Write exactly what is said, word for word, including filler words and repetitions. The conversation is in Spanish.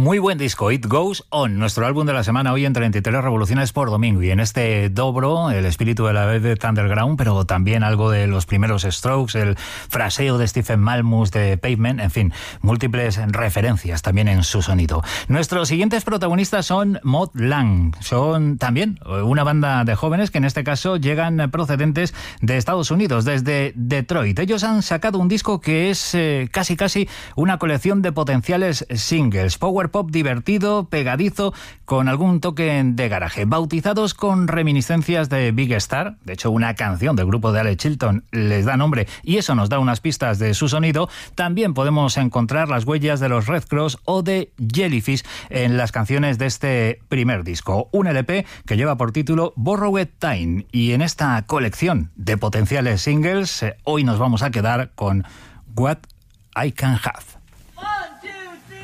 Muy buen disco, It Goes On, nuestro álbum de la semana hoy en treinta y tres revoluciones por domingo. Y en este dobro, el espíritu de la Velvet Underground, pero también algo de los primeros Strokes, el fraseo de Stephen Malmus de Pavement, en fin, múltiples referencias también en su sonido. Nuestros siguientes protagonistas son Mod Lang. Son también una banda de jóvenes que en este caso llegan procedentes de Estados Unidos, desde Detroit. Ellos han sacado un disco que es eh, casi casi una colección de potenciales singles. Power pop divertido, pegadizo, con algún toque de garaje, bautizados con reminiscencias de Big Star. De hecho, una canción del grupo de Alex Chilton les da nombre y eso nos da unas pistas de su sonido. También podemos encontrar las huellas de los Red Cross o de Jellyfish en las canciones de este primer disco, un L P que lleva por título Borrowed Time. Y en esta colección de potenciales singles, eh, hoy nos vamos a quedar con What I Can Have.